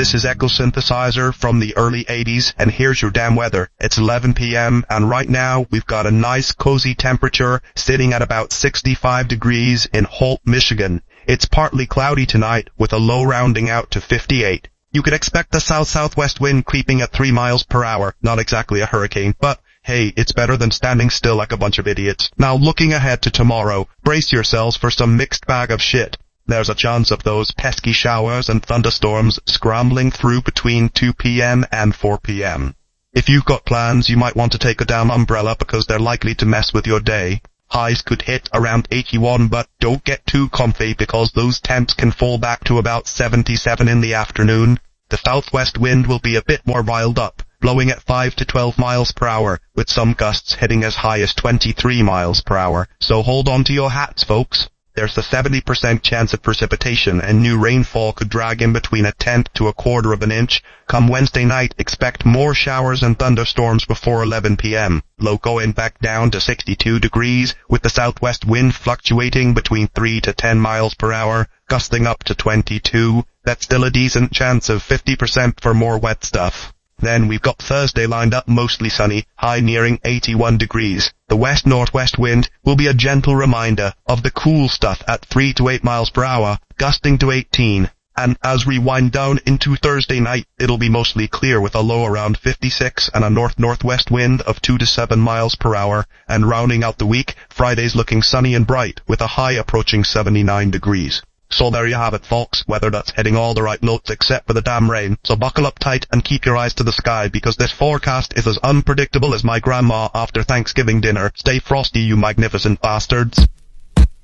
This is Echo Synthesizer from the early 80s, and here's your damn weather. It's 11 p.m., and right now we've got a nice cozy temperature sitting at about 65 degrees in Holt, Michigan. It's partly cloudy tonight with a low rounding out to 58. You could expect the south-southwest wind creeping at 3 miles per hour. Not exactly a hurricane, but hey, it's better than standing still like a bunch of idiots. Now looking ahead to tomorrow, brace yourselves for some mixed bag of shit. There's a chance of those pesky showers and thunderstorms scrambling through between 2 p.m. and 4 p.m. If you've got plans, you might want to take a damn umbrella because they're likely to mess with your day. Highs could hit around 81, but don't get too comfy because those temps can fall back to about 77 in the afternoon. The southwest wind will be a bit more riled up, blowing at 5 to 12 miles per hour, with some gusts hitting as high as 23 miles per hour. So hold on to your hats, folks. There's a 70% chance of precipitation, and new rainfall could drag in between a tenth to a quarter of an inch. Come Wednesday night, expect more showers and thunderstorms before 11 p.m. Low going back down to 62 degrees, with the southwest wind fluctuating between 3 to 10 miles per hour, gusting up to 22. That's still a decent chance of 50% for more wet stuff. Then we've got Thursday lined up mostly sunny, high nearing 81 degrees. The west-northwest wind will be a gentle reminder of the cool stuff at 3 to 8 miles per hour, gusting to 18. And as we wind down into Thursday night, it'll be mostly clear with a low around 56 and a north-northwest wind of 2 to 7 miles per hour. And rounding out the week, Friday's looking sunny and bright with a high approaching 79 degrees. So there you have it, folks. Weather that's hitting all the right notes except for the damn rain. So buckle up tight and keep your eyes to the sky because this forecast is as unpredictable as my grandma after Thanksgiving dinner. Stay frosty, you magnificent bastards.